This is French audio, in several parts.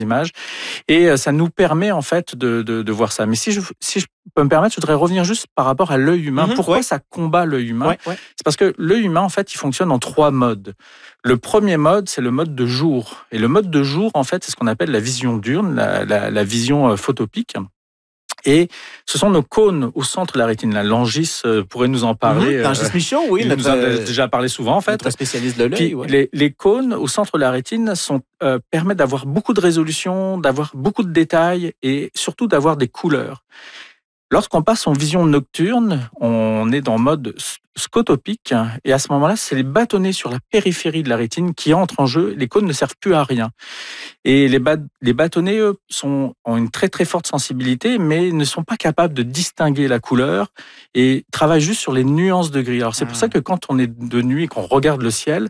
images. Et ça nous permet en fait de voir ça. Mais si je peux me permettre, je voudrais revenir juste par rapport à l'œil humain. Pourquoi ça combat l'œil humain? C'est parce que l'œil humain, en fait, il fonctionne en 3 modes. Le premier mode, c'est le mode de jour. Et le mode de jour, en fait, c'est ce qu'on appelle la vision diurne, la vision photopique. Et ce sont nos cônes au centre de la rétine. La Langis pourrait nous en parler. Langis Michaud, oui. Il nous en a déjà parlé souvent, en fait. Notre spécialiste de l'œil. Les cônes au centre de la rétine permettent d'avoir beaucoup de résolution, d'avoir beaucoup de détails et surtout d'avoir des couleurs. Lorsqu'on passe en vision nocturne, on est dans le mode scotopique et à ce moment-là, c'est les bâtonnets sur la périphérie de la rétine qui entrent en jeu. Les cônes ne servent plus à rien. Et les bâtonnets, eux, ont une très très forte sensibilité, mais ne sont pas capables de distinguer la couleur et travaillent juste sur les nuances de gris. Alors c'est pour ça que quand on est de nuit et qu'on regarde le ciel,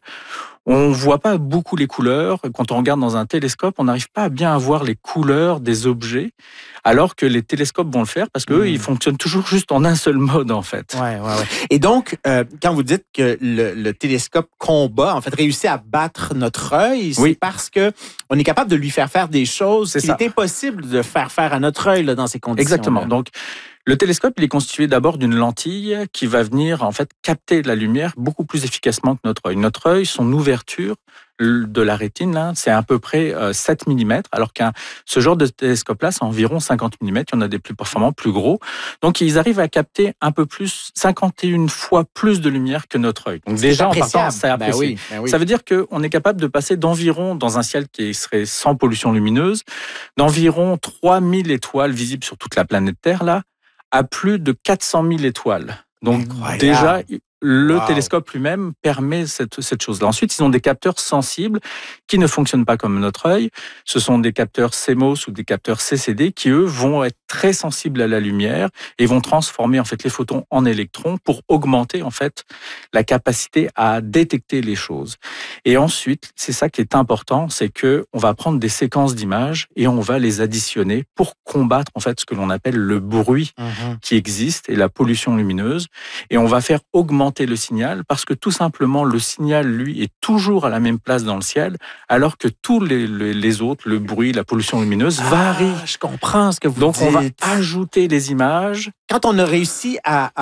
on voit pas beaucoup les couleurs. Quand on regarde dans un télescope, on n'arrive pas à bien voir les couleurs des objets, alors que les télescopes vont le faire parce qu'eux, ils fonctionnent toujours juste en un seul mode, en fait. Ouais. Et donc, quand vous dites que le télescope combat, en fait, réussit à battre notre œil, c'est parce que on est capable de lui faire des choses qu'il est impossible de faire à notre œil là, dans ces conditions. Exactement. Donc, le télescope, il est constitué d'abord d'une lentille qui va venir en fait capter de la lumière beaucoup plus efficacement que notre œil. Notre œil, son ouverture de la rétine, là, c'est à peu près 7 mm, alors ce genre de télescope-là, c'est environ 50 mm. Il y en a des plus performants, plus gros. Donc, ils arrivent à capter un peu plus, 51 fois plus de lumière que notre œil. Donc, déjà, en partant, c'est apprécié. Ça veut dire qu'on est capable de passer d'environ, dans un ciel qui serait sans pollution lumineuse, d'environ 3000 étoiles visibles sur toute la planète Terre, là, à plus de 400 000 étoiles. Donc déjà, le télescope lui-même permet cette chose-là. Ensuite, ils ont des capteurs sensibles qui ne fonctionnent pas comme notre œil. Ce sont des capteurs CMOS ou des capteurs CCD qui, eux, vont être très sensibles à la lumière et vont transformer en fait les photons en électrons pour augmenter en fait la capacité à détecter les choses. Et ensuite, c'est ça qui est important, c'est que on va prendre des séquences d'images et on va les additionner pour combattre en fait ce que l'on appelle le bruit qui existe et la pollution lumineuse. Et on va faire augmenter le signal parce que tout simplement le signal lui est toujours à la même place dans le ciel alors que tous les autres, le bruit, la pollution lumineuse varient. Je comprends ce que vous dites. Donc on va ajouter les images. Quand on a réussi à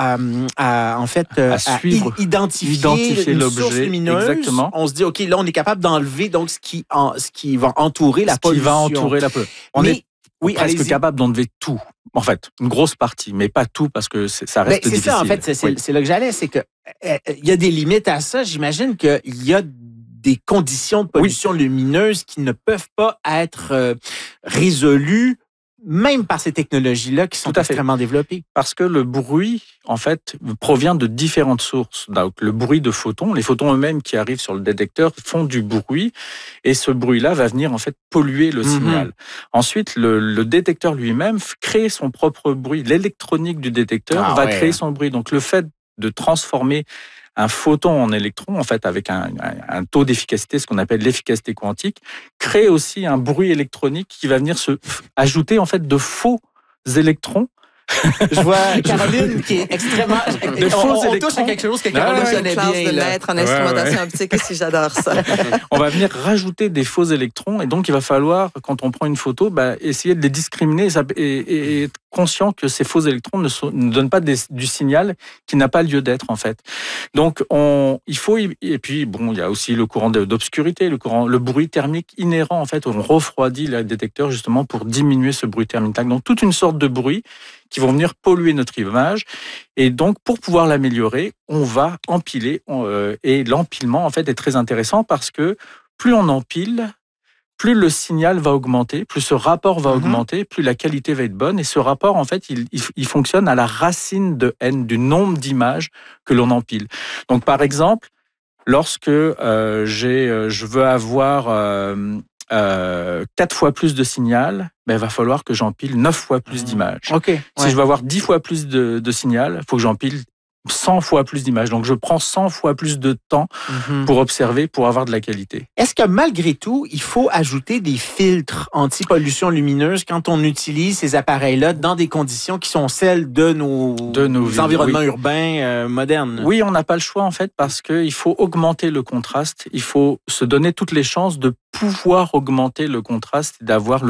suivre, identifier l'objet, source lumineuse, exactement. On se dit ok, là on est capable d'enlever donc ce qui va entourer la pollution. Ce qui va entourer la pollution. On est presque capable d'enlever tout. En fait, une grosse partie, mais pas tout parce que ça reste difficile. C'est ça, en fait, c'est là que j'allais, c'est que il y a des limites à ça. J'imagine qu'il y a des conditions de pollution lumineuse qui ne peuvent pas être résolues même par ces technologies-là qui sont extrêmement développées. Parce que le bruit, en fait, provient de différentes sources. Donc, le bruit de photons, les photons eux-mêmes qui arrivent sur le détecteur font du bruit et ce bruit-là va venir, en fait, polluer le signal. Ensuite, le détecteur lui-même crée son propre bruit. L'électronique du détecteur va créer son bruit. Donc, le fait de transformer un photon en électron, en fait, avec un taux d'efficacité, ce qu'on appelle l'efficacité quantique, crée aussi un bruit électronique qui va venir se ajouter, en fait, de faux électrons. Je vois Caroline qui est extrêmement... On touche à quelque chose que Caroline connaît bien. Une classe de maître en instrumentation optique aussi, j'adore ça. On va venir rajouter des faux électrons et donc il va falloir, quand on prend une photo, essayer de les discriminer et être conscient que ces faux électrons ne donnent pas du signal qui n'a pas lieu d'être en fait. Donc il faut... Et puis bon, il y a aussi le courant d'obscurité, le bruit thermique inhérent en fait. On refroidit le détecteur justement pour diminuer ce bruit thermique. Donc toute une sorte de bruit qui vont venir polluer notre image. Et donc, pour pouvoir l'améliorer, on va empiler. Et l'empilement, en fait, est très intéressant parce que plus on empile, plus le signal va augmenter, plus ce rapport va augmenter, plus la qualité va être bonne. Et ce rapport, en fait, il fonctionne à la racine de n, du nombre d'images que l'on empile. Donc, par exemple, lorsque je veux avoir 4 fois plus de signal, il va falloir que j'empile 9 fois plus d'images. Si je veux avoir 10 fois plus de signal, il faut que j'empile 100 fois plus d'images. Donc, je prends 100 fois plus de temps pour observer, pour avoir de la qualité. Est-ce que malgré tout, il faut ajouter des filtres anti-pollution lumineuse quand on utilise ces appareils-là dans des conditions qui sont celles de nos environnements urbains modernes? Oui, on n'a pas le choix en fait parce qu'il faut augmenter le contraste. Il faut se donner toutes les chances de pouvoir augmenter le contraste et d'avoir